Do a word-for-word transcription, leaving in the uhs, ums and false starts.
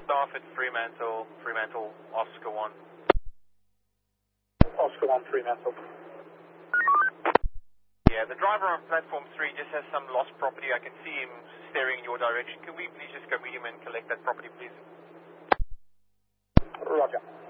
staff at Fremantle, Fremantle, Oscar one. Oscar one, Fremantle. Yeah, the driver on platform three just has some lost property. I can see him staring in your direction. Can we please just go meet him and collect that property, please? Roger.